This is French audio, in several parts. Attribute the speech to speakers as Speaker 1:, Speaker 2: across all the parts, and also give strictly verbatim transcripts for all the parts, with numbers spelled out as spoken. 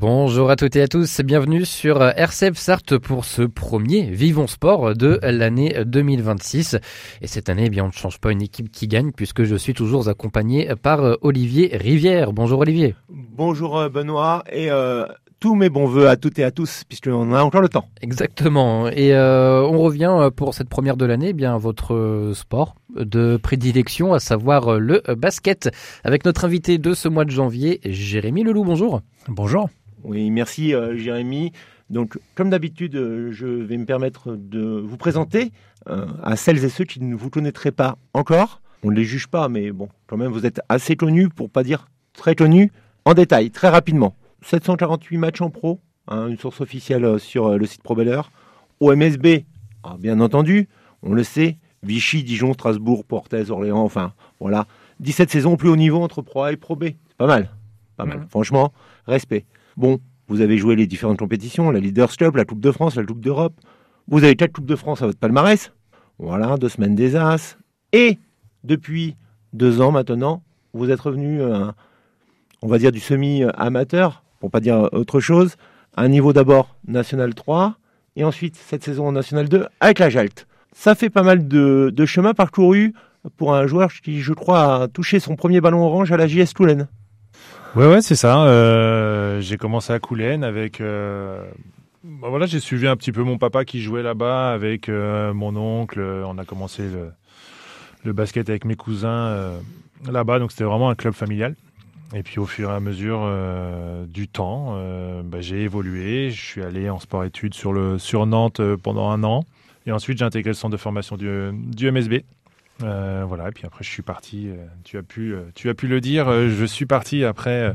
Speaker 1: Bonjour à toutes et à tous, bienvenue sur R C F Sarthe pour ce premier Vivons Sport de l'année deux mille vingt-six. Et cette année, eh bien, on ne change pas une équipe qui gagne puisque je suis toujours accompagné par Olivier Rivière. Bonjour Olivier.
Speaker 2: Bonjour Benoît et euh, tous mes bons voeux à toutes et à tous puisqu'on a encore le temps.
Speaker 1: Exactement. Et euh, on revient pour cette première de l'année, eh bien votre sport de prédilection, à savoir le basket, avec notre invité de ce mois de janvier, Jérémy Leloup. Bonjour.
Speaker 3: Bonjour.
Speaker 2: Oui, merci euh, Jérémy. Donc, comme d'habitude, euh, je vais me permettre de vous présenter euh, à celles et ceux qui ne vous connaîtraient pas encore. On ne les juge pas, mais bon, quand même, vous êtes assez connus, pour pas dire très connus, en détail, très rapidement. sept cent quarante-huit matchs en pro, hein, une source officielle euh, sur euh, le site ProBaller. Au M S B, ah, bien entendu, on le sait, Vichy, Dijon, Strasbourg, Portez, Orléans, enfin, voilà. dix-sept saisons au plus haut niveau entre Pro A et Pro B. C'est pas mal, pas mal. Mmh. Franchement, respect. Bon, vous avez joué les différentes compétitions, la Leaders Club, la Coupe de France, la Coupe d'Europe. Vous avez quatre Coupes de France à votre palmarès. Voilà, deux semaines des As. Et depuis deux ans maintenant, vous êtes revenu, euh, on va dire, du semi-amateur, pour pas dire autre chose, à un niveau d'abord National trois, et ensuite cette saison en National deux avec la Jalt. Ça fait pas mal de, de chemin parcouru pour un joueur qui, je crois, a touché son premier ballon orange à la J S Toulaine.
Speaker 3: Ouais, ouais, c'est ça. Euh, j'ai commencé à Coulennes avec. Euh, bah voilà, j'ai suivi un petit peu mon papa qui jouait là-bas avec euh, mon oncle. On a commencé le, le basket avec mes cousins euh, là-bas, donc c'était vraiment un club familial. Et puis au fur et à mesure euh, du temps, euh, bah, j'ai évolué. Je suis allé en sport-études sur le sur Nantes pendant un an, et ensuite j'ai intégré le centre de formation du, du M S B. Euh, voilà, et puis après je suis parti, euh, tu as pu, euh, tu as pu le dire, euh, je suis parti après, euh,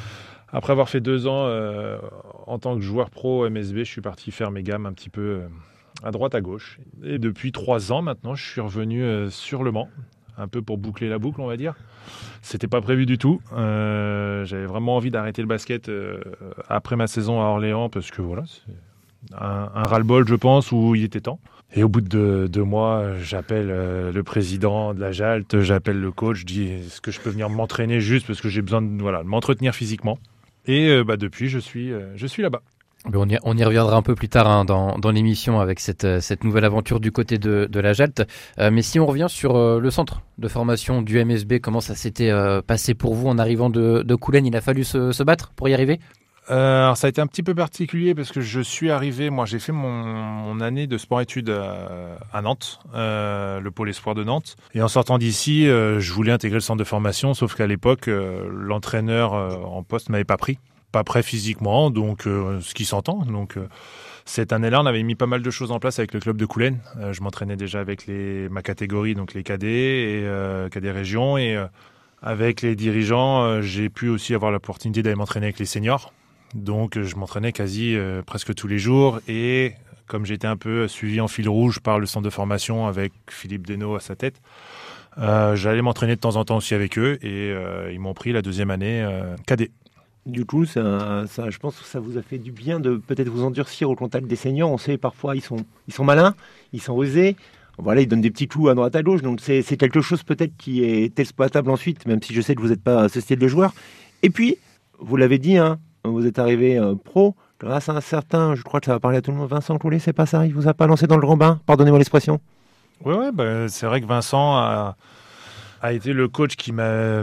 Speaker 3: après avoir fait deux ans euh, en tant que joueur pro M S B, je suis parti faire mes gammes un petit peu euh, à droite à gauche. Et depuis trois ans maintenant, je suis revenu euh, sur le Mans, un peu pour boucler la boucle, on va dire. C'était pas prévu du tout, euh, j'avais vraiment envie d'arrêter le basket euh, après ma saison à Orléans, parce que voilà, c'est un, un ras-le-bol je pense, où il était temps. Et au bout de deux, deux mois, j'appelle euh, le président de la Jalt, j'appelle le coach, je dis est-ce que je peux venir m'entraîner juste parce que j'ai besoin de, voilà, de m'entretenir physiquement. Et euh, bah, depuis, je suis, euh, je suis là-bas.
Speaker 1: On y, on y reviendra un peu plus tard hein, dans, dans l'émission avec cette, cette nouvelle aventure du côté de, de la Jalt. Euh, mais si on revient sur euh, le centre de formation du M S B, comment ça s'était euh, passé pour vous en arrivant de, de Coulennes? Il a fallu se, se battre pour y arriver?
Speaker 3: Euh, alors ça a été un petit peu particulier parce que je suis arrivé, moi j'ai fait mon, mon année de sport-études à, à Nantes, euh, le pôle espoir de Nantes. Et en sortant d'ici, euh, je voulais intégrer le centre de formation, sauf qu'à l'époque, euh, l'entraîneur euh, en poste m'avait pas pris, pas prêt physiquement, donc euh, ce qui s'entend. Donc euh, cette année-là, on avait mis pas mal de choses en place avec le club de Coulennes. Euh, je m'entraînais déjà avec les, ma catégorie, donc les cadets et euh, cadets régions, et euh, avec les dirigeants, euh, j'ai pu aussi avoir l'opportunité d'aller m'entraîner avec les seniors. Donc je m'entraînais quasi euh, presque tous les jours, et comme j'étais un peu suivi en fil rouge par le centre de formation avec Philippe Desnaux à sa tête, euh, j'allais m'entraîner de temps en temps aussi avec eux, et euh, ils m'ont pris la deuxième année euh, cadet.
Speaker 2: Du coup, ça, ça, je pense que ça vous a fait du bien de peut-être vous endurcir au contact des seniors. On sait parfois ils sont, ils sont malins, ils sont rusés. Voilà, ils donnent des petits coups à droite à gauche, donc c'est, c'est quelque chose peut-être qui est exploitable ensuite, même si je sais que vous n'êtes pas ce style de joueur. Et puis, vous l'avez dit, hein, vous êtes arrivé euh, pro grâce à un certain, je crois que ça va parler à tout le monde, Vincent Coulet, c'est pas ça? Il vous a pas lancé dans le grand bain? Pardonnez-moi l'expression.
Speaker 3: Ouais, ouais, bah, c'est vrai que Vincent a, a été le coach qui m'a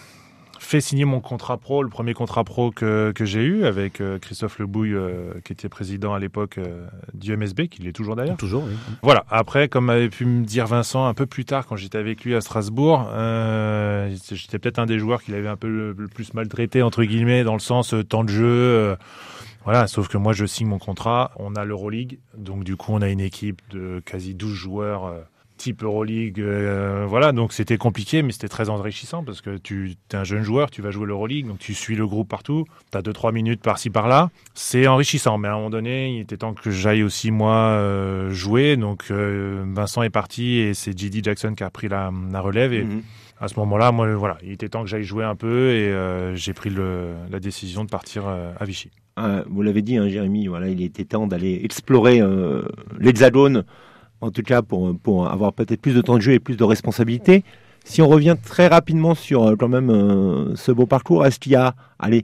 Speaker 3: fait signer mon contrat pro, le premier contrat pro que, que j'ai eu avec euh, Christophe Lebouille, euh, qui était président à l'époque euh, du M S B, qui l'est toujours d'ailleurs.
Speaker 1: Toujours, oui.
Speaker 3: Voilà, après, comme avait pu me dire Vincent un peu plus tard, quand j'étais avec lui à Strasbourg, euh, j'étais peut-être un des joueurs qu'il avait un peu le, le plus maltraité, entre guillemets, dans le sens euh, temps de jeu. Euh, voilà, sauf que moi, je signe mon contrat, on a l'Euroleague, donc du coup, on a une équipe de quasi douze joueurs euh, type Euroleague, euh, voilà, donc c'était compliqué, mais c'était très enrichissant parce que tu es un jeune joueur, tu vas jouer l'Euroleague, donc tu suis le groupe partout, tu as deux trois minutes par-ci par-là, c'est enrichissant, mais à un moment donné, il était temps que j'aille aussi moi euh, jouer, donc euh, Vincent est parti et c'est J D Jackson qui a pris la, la relève, et mmh. à ce moment-là, moi, voilà, il était temps que j'aille jouer un peu, et euh, j'ai pris le, la décision de partir euh, à Vichy.
Speaker 2: Euh, vous l'avez dit, hein, Jérémy, voilà, il était temps d'aller explorer euh, l'Hexagone, en tout cas pour, pour avoir peut-être plus de temps de jeu et plus de responsabilités. Si on revient très rapidement sur euh, quand même euh, ce beau parcours, est-ce qu'il y a allez,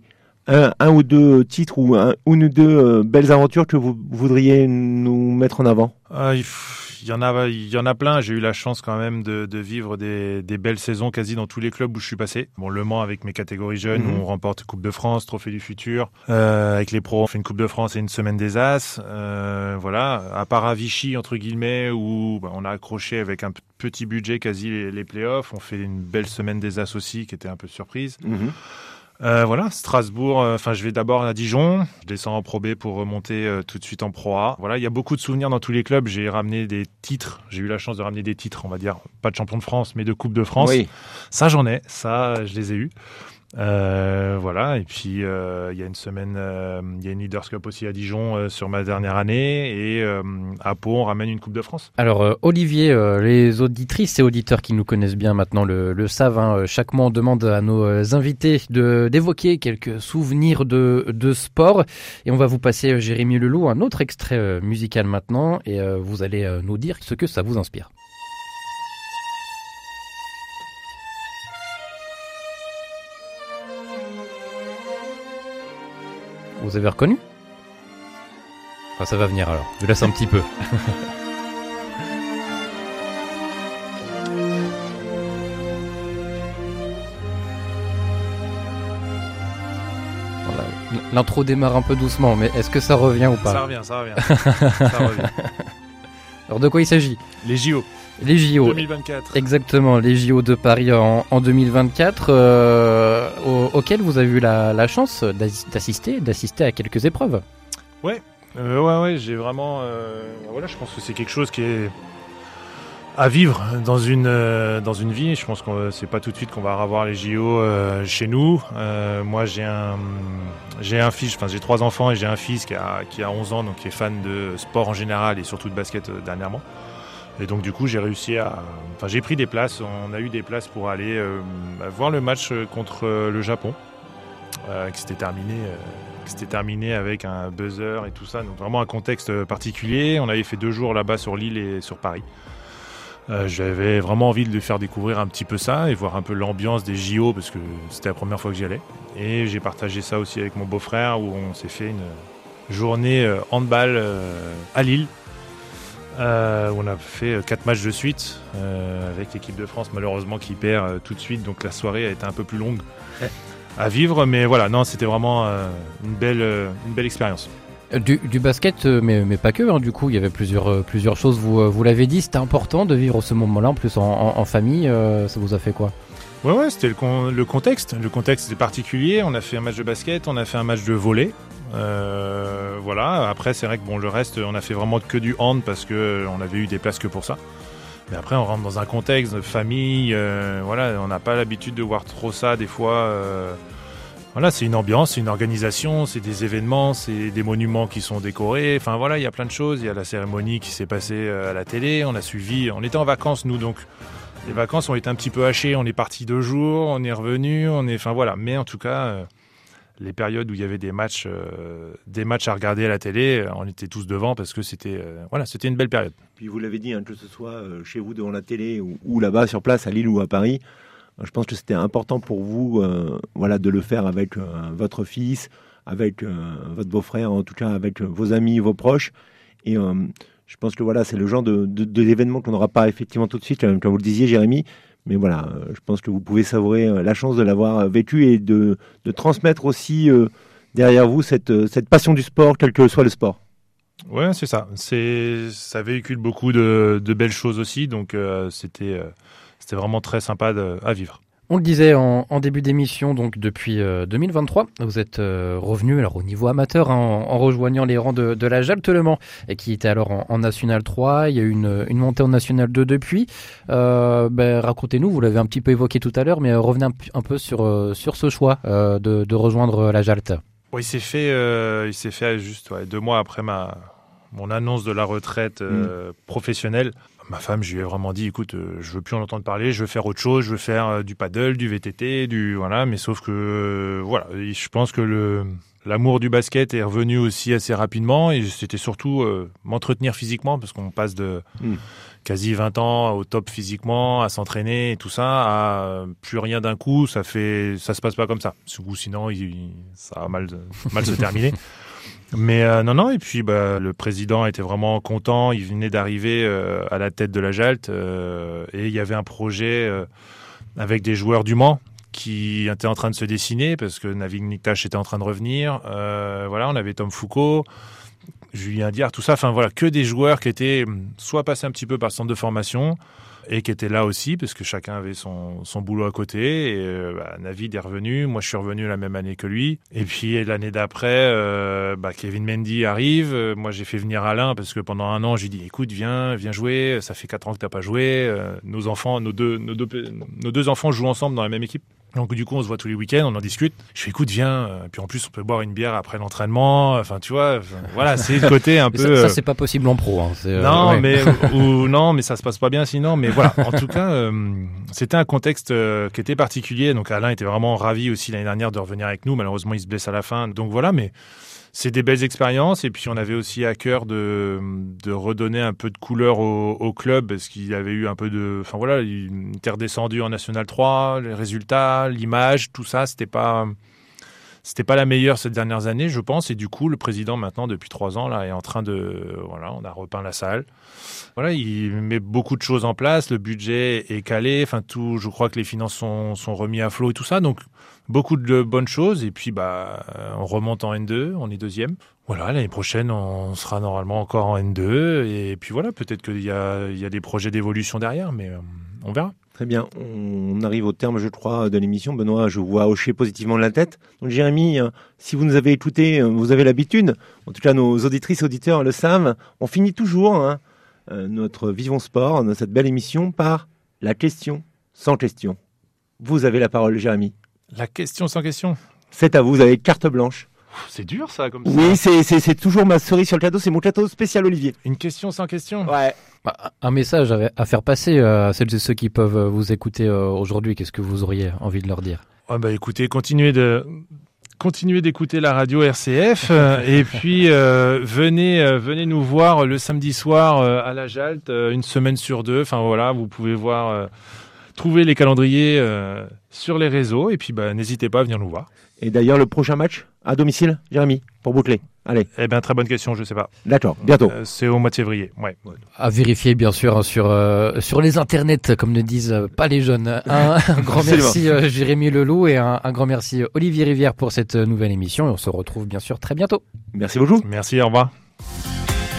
Speaker 2: un, un ou deux titres ou un, une ou deux euh, belles aventures que vous voudriez nous mettre en avant?
Speaker 3: euh, Il y en a, il y en a plein. J'ai eu la chance quand même de, de vivre des, des belles saisons quasi dans tous les clubs où je suis passé. Bon, Le Mans avec mes catégories jeunes, mmh. où on remporte Coupe de France, Trophée du Futur. Euh, avec les pros, on fait une Coupe de France et une semaine des As. Euh, voilà. À part à Vichy, entre guillemets, où bah, on a accroché avec un petit budget quasi les, les playoffs. On fait une belle semaine des As aussi, qui était un peu surprise. Mmh. Euh, voilà, Strasbourg, enfin euh, je vais d'abord à Dijon, je descends en Pro B pour remonter euh, tout de suite en Pro A. Voilà, il y a beaucoup de souvenirs dans tous les clubs, j'ai ramené des titres, j'ai eu la chance de ramener des titres, on va dire, pas de champion de France, mais de Coupe de France. Oui. Ça j'en ai, ça je les ai eus. Euh, voilà, et puis euh, il y a une semaine, euh, il y a une Leaders Cup aussi à Dijon euh, sur ma dernière année, et euh, à Pau on ramène une Coupe de France.
Speaker 1: Alors euh, Olivier, euh, les auditrices et auditeurs qui nous connaissent bien maintenant le, le savent, hein, chaque mois on demande à nos euh, invités de, d'évoquer quelques souvenirs de, de sport, et on va vous passer euh, Jérémy Leloup, un autre extrait euh, musical maintenant, et euh, vous allez euh, nous dire ce que ça vous inspire. Vous avez reconnu ? Enfin, ça va venir alors. Je laisse un petit peu. Voilà. L'intro démarre un peu doucement, mais est-ce que ça revient ou pas ?
Speaker 3: Ça revient, ça revient. ça revient.
Speaker 1: Alors de quoi il s'agit ?
Speaker 3: Les J O.
Speaker 1: Les J O.
Speaker 3: deux mille vingt-quatre.
Speaker 1: Exactement, les J O de Paris en, en deux mille vingt-quatre, euh, au, auxquels vous avez eu la, la chance d'assister, d'assister à quelques épreuves.
Speaker 3: Ouais, euh, ouais, ouais, j'ai vraiment. Euh, voilà, je pense que c'est quelque chose qui est à vivre dans une euh, dans une vie. Je pense que c'est pas tout de suite qu'on va revoir les J O euh, chez nous. Euh, moi, j'ai un j'ai un fils, enfin j'ai trois enfants et j'ai un fils qui a qui a onze ans, donc qui est fan de sport en général et surtout de basket euh, dernièrement. Et donc du coup j'ai réussi à, enfin j'ai pris des places, on a eu des places pour aller euh, voir le match contre le Japon, euh, qui s'était terminé, euh, qui s'était terminé avec un buzzer et tout ça, donc vraiment un contexte particulier. On avait fait deux jours là-bas sur l'île et sur Paris. Euh, j'avais vraiment envie de lui faire découvrir un petit peu ça et voir un peu l'ambiance des J O parce que c'était la première fois que j'y allais. Et j'ai partagé ça aussi avec mon beau-frère où on s'est fait une journée handball euh, à Lille. Euh, on a fait quatre matchs de suite euh, avec l'équipe de France malheureusement qui perd euh, tout de suite, donc la soirée a été un peu plus longue ouais. à vivre, mais voilà, non, c'était vraiment euh, une belle, euh, une belle expérience.
Speaker 1: Du, du basket, mais, mais pas que, hein, du coup, il y avait plusieurs, euh, plusieurs choses, vous, vous l'avez dit, c'était important de vivre ce moment-là, en plus en, en, en famille, euh, ça vous a fait quoi ?
Speaker 3: Ouais, ouais, c'était le, con, le contexte, le contexte était particulier, on a fait un match de basket, on a fait un match de volley. Euh, voilà. Après, c'est vrai que bon, le reste, on a fait vraiment que du hand parce que on avait eu des places que pour ça. Mais après, on rentre dans un contexte de famille. Euh, voilà, on n'a pas l'habitude de voir trop ça des fois. Euh, voilà, c'est une ambiance, c'est une organisation, c'est des événements, c'est des monuments qui sont décorés. Enfin voilà, il y a plein de choses. Il y a la cérémonie qui s'est passée à la télé. On a suivi. On était en vacances nous, donc les vacances ont été un petit peu hachées. On est parti deux jours, on est revenu, on est. Enfin voilà. Mais en tout cas. Euh, les périodes où il y avait des matchs, euh, des matchs à regarder à la télé, on était tous devant parce que c'était, euh, voilà, c'était une belle période.
Speaker 2: Puis vous l'avez dit, hein, que ce soit euh, chez vous devant la télé ou, ou là-bas sur place à Lille ou à Paris, euh, je pense que c'était important pour vous, euh, voilà, de le faire avec euh, votre fils, avec euh, votre beau-frère, en tout cas avec euh, vos amis, vos proches. Et euh, je pense que voilà, c'est le genre de, de, de l'événement qu'on n'aura pas effectivement tout de suite, comme vous le disiez, Jérémy. Mais voilà, euh, je pense que vous pouvez savourer euh, la chance de l'avoir vécu et de, de transmettre aussi euh, derrière vous cette, euh, cette passion du sport, quel que soit le sport.
Speaker 3: Ouais, c'est ça. C'est, ça véhicule beaucoup de, de belles choses aussi, donc euh, c'était, euh, c'était vraiment très sympa de, à vivre.
Speaker 1: On le disait en, en début d'émission, donc depuis euh, deux mille vingt-trois, vous êtes euh, revenu alors au niveau amateur, hein, en, en rejoignant les rangs de, de la Jalte Le Mans, et qui était alors en, en National trois. Il y a eu une, une montée en National deux depuis. Euh, ben, racontez-nous, vous l'avez un petit peu évoqué tout à l'heure, mais euh, revenez un, un peu sur, euh, sur ce choix euh, de, de rejoindre la Jalte.
Speaker 3: Bon, il s'est fait, euh, il s'est fait juste ouais, deux mois après ma, mon annonce de la retraite euh, mmh. professionnelle. Ma femme, je lui ai vraiment dit, écoute, euh, je veux plus en entendre parler, je veux faire autre chose, je veux faire euh, du paddle, du V T T, du voilà, mais sauf que euh, voilà, je pense que le l'amour du basket est revenu aussi assez rapidement et c'était surtout euh, m'entretenir physiquement parce qu'on passe de mmh. quasi vingt ans au top physiquement, à s'entraîner et tout ça, à euh, plus rien d'un coup, ça fait, ça se passe pas comme ça. Sinon, il, il, ça va mal, mal se terminer. Mais euh, non, non, et puis bah, le président était vraiment content, il venait d'arriver euh, à la tête de la Jalt euh, et il y avait un projet euh, avec des joueurs du Mans qui était en train de se dessiner parce que Navig Niktash était en train de revenir. Euh, voilà, on avait Tom Foucault, Julien Diard, tout ça. Enfin voilà, que des joueurs qui étaient soit passés un petit peu par le centre de formation et qui étaient là aussi parce que chacun avait son, son boulot à côté. Et euh, bah, Navid est revenu, moi je suis revenu la même année que lui. Et puis l'année d'après, euh, bah, Kevin Mendy arrive. Euh, moi j'ai fait venir Alain parce que pendant un an j'ai dit écoute viens, viens jouer. Ça fait quatre ans que t'as pas joué. Euh, nos enfants, nos deux, nos deux, nos deux enfants jouent ensemble dans la même équipe. Donc du coup on se voit tous les week-ends, on en discute. Je fais écoute viens, et puis en plus on peut boire une bière après l'entraînement. Enfin tu vois, enfin, voilà c'est le côté un peu.
Speaker 1: Ça, ça c'est pas possible en pro. Hein. C'est,
Speaker 3: non
Speaker 1: euh, ouais.
Speaker 3: mais ou non mais ça se passe pas bien sinon. Mais voilà, en tout cas euh, c'était un contexte euh, qui était particulier. Donc Alain était vraiment ravi aussi l'année dernière de revenir avec nous. Malheureusement il se blesse à la fin. Donc voilà, mais c'est des belles expériences et puis on avait aussi à cœur de, de redonner un peu de couleur au, au club parce qu'il y avait eu un peu de, enfin voilà, il était redescendu en National trois, les résultats, l'image, tout ça, c'était pas, c'était pas la meilleure ces dernières années, je pense. Et du coup, le président maintenant depuis trois ans là est en train de, voilà, on a repeint la salle. Voilà, il met beaucoup de choses en place, le budget est calé, enfin tout, je crois que les finances sont, sont remis à flot et tout ça, donc beaucoup de bonnes choses. Et puis bah, on remonte en N deux, on est deuxième. Voilà, l'année prochaine, on sera normalement encore en N deux. Et puis voilà, peut-être qu'il y a, il y a des projets d'évolution derrière, mais euh, on verra.
Speaker 2: Très bien, on arrive au terme, je crois, de l'émission. Benoît, je vois hocher positivement de la tête. Donc Jérémy, si vous nous avez écoutés, vous avez l'habitude, en tout cas nos auditrices, auditeurs le savent, on finit toujours hein, notre Vivons Sport, cette belle émission, par la question sans question. Vous avez la parole, Jérémy.
Speaker 3: La question sans question.
Speaker 2: C'est à vous, vous avez carte blanche.
Speaker 3: C'est dur ça, comme ça.
Speaker 2: Oui, c'est, c'est, c'est toujours ma cerise sur le cadeau, c'est mon cadeau spécial Olivier.
Speaker 3: Une question sans question.
Speaker 2: Ouais.
Speaker 1: Un message à faire passer à celles et ceux qui peuvent vous écouter aujourd'hui, qu'est-ce que vous auriez envie de leur dire ?
Speaker 3: Ah bah écoutez, continuez de... Continuez d'écouter la radio R C F euh, et puis euh, venez euh, venez nous voir le samedi soir euh, à la Jalt, euh, une semaine sur deux. Enfin voilà, vous pouvez voir, euh, trouver les calendriers euh, sur les réseaux et puis bah, n'hésitez pas à venir nous voir.
Speaker 2: Et d'ailleurs, le prochain match à domicile, Jérémy, pour boucler. Allez.
Speaker 3: Eh bien, très bonne question, je sais pas.
Speaker 2: D'accord, bientôt.
Speaker 3: Euh, c'est au mois de février, ouais.
Speaker 1: À vérifier, bien sûr, hein, sur, euh, sur les internets, comme ne disent euh, pas les jeunes. Un, un grand merci, euh, Jérémy Leloup, et un, un grand merci, Olivier Rivière, pour cette nouvelle émission. Et on se retrouve, bien sûr, très bientôt.
Speaker 2: Merci beaucoup.
Speaker 3: Merci, au revoir.